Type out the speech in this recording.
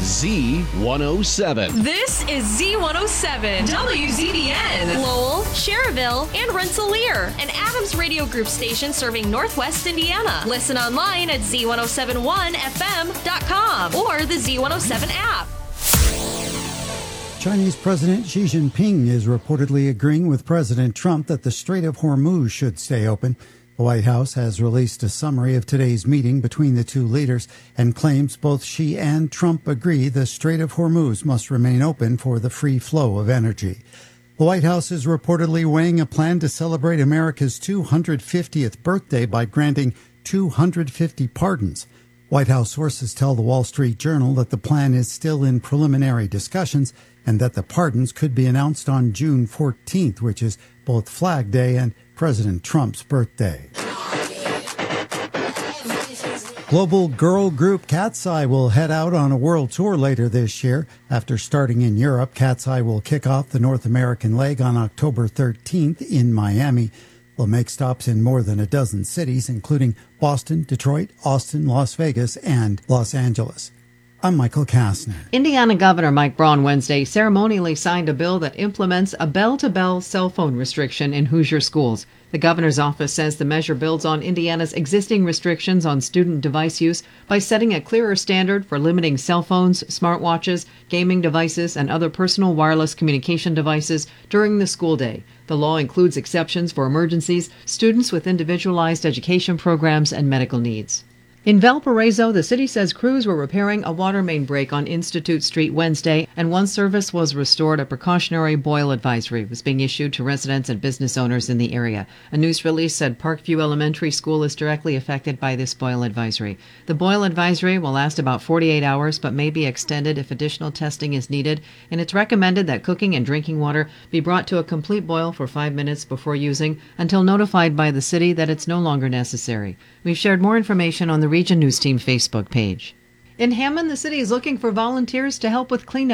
Z107. This is Z107, WZBN, Lowell, Cherville, and Rensselaer, an Adams Radio Group station serving Northwest Indiana. Listen online at z1071fm.com or the Z107 app. Chinese President Xi Jinping is reportedly agreeing with President Trump that the Strait of Hormuz should stay open. The White House has released a summary of today's meeting between the two leaders and claims both Xi and Trump agree the Strait of Hormuz must remain open for the free flow of energy. The White House is reportedly weighing a plan to celebrate America's 250th birthday by granting 250 pardons. White House sources tell the Wall Street Journal that the plan is still in preliminary discussions and that the pardons could be announced on June 14th, which is both Flag Day and President Trump's birthday. Global girl group Cat's Eye will head out on a world tour later this year. After starting in Europe, Cat's Eye will kick off the North American leg on October 13th in Miami. They'll make stops in more than a dozen cities, including Boston, Detroit, Austin, Las Vegas, and Los Angeles. I'm Michael Kastner. Indiana Governor Mike Braun Wednesday ceremonially signed a bill that implements a bell-to-bell cell phone restriction in Hoosier schools. The governor's office says the measure builds on Indiana's existing restrictions on student device use by setting a clearer standard for limiting cell phones, smartwatches, gaming devices, and other personal wireless communication devices during the school day. The law includes exceptions for emergencies, students with individualized education programs, and medical needs. In Valparaiso, the city says crews were repairing a water main break on Institute Street Wednesday, and one service was restored. A precautionary boil advisory was being issued to residents and business owners in the area. A news release said Parkview Elementary School is directly affected by this boil advisory. The boil advisory will last about 48 hours, but may be extended if additional testing is needed, and it's recommended that cooking and drinking water be brought to a complete boil for 5 minutes before using until notified by the city that it's no longer necessary. We've shared more information on the Region News Team Facebook page. In Hammond, the city is looking for volunteers to help with cleanup